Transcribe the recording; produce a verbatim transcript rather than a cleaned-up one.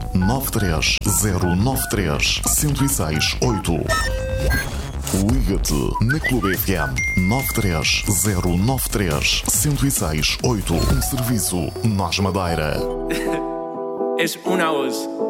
nove três zero nove três, zero seis oito. Liga-te na Clube F M nove três zero nove três, zero seis oito. Um serviço Nós Madeira. Es una voz.